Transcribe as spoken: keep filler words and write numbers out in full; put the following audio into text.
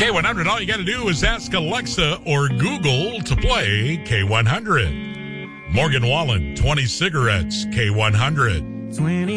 K one hundred, all you got to do is ask Alexa or Google to play K one hundred. Morgan Wallen, twenty cigarettes, K one hundred. twenty